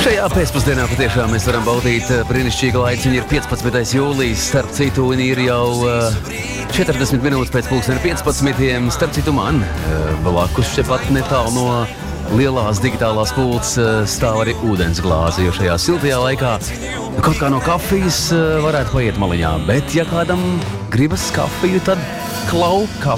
Šajā pēcpusdienā patiešām mēs varam baudīt brīnišķīgu laiku. Ir 15. jūlijas, starp citu, un ir jau 40 minūtes pēc pulksteni 15. Starp citu man blakus šepat netālu no lielās digitālās pults stāv arī ūdens glāze, jo šajā siltajā laikā kaut kā no kafijas varētu paiet maliņā. Bet ja kādam gribas kafiju, tad klau